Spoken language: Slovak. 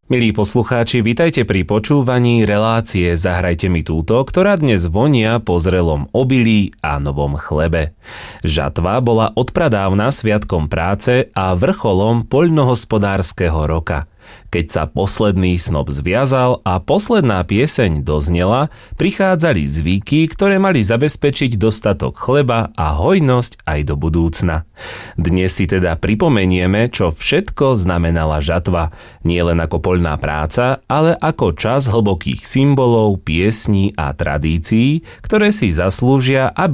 Milí poslucháči, vitajte pri počúvaní relácie Zahrajte mi túto, ktorá dnes vonia po zrelom obilí a novom chlebe. Žatva bola odpradávna sviatkom práce a vrcholom poľnohospodárskeho roka. Keď sa posledný snop zviazal a posledná pieseň doznela, prichádzali zvyky, ktoré mali zabezpečiť dostatok chleba a hojnosť aj do budúcna. Dnes si teda pripomenieme, čo všetko znamenala žatva, nielen ako poľná práca, ale ako čas hlbokých symbolov, piesní a tradícií, ktoré si zaslúžia, aby